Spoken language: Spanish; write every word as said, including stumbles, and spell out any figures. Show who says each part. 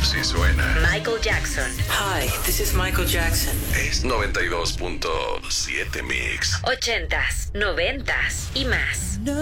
Speaker 1: Si suena.
Speaker 2: Michael Jackson.
Speaker 3: Hi, this is Michael Jackson.
Speaker 1: Es noventa y dos punto siete Mix.
Speaker 2: Ochentas, noventas y más.
Speaker 3: No.